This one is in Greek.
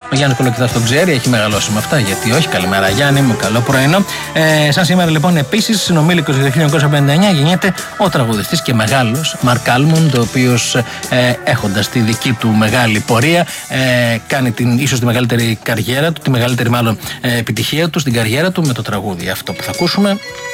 Ο Γιάννης Κολοκυθάς τον ξέρει, έχει μεγαλώσει με αυτά. Γιατί όχι, καλημέρα Γιάννη, με καλό πρωινό. Σαν σήμερα λοιπόν, επίσης, συνομήλικος το 1959 γεννιέται ο τραγουδιστής και μεγάλος Μαρκ Άλμοντ, ο οποίος έχοντας τη δική του μεγάλη πορεία, κάνει ίσως τη μεγαλύτερη καριέρα του, τη μεγαλύτερη μάλλον επιτυχία του στην καριέρα του με το τραγούδι αυτό που θα ακούσουμε.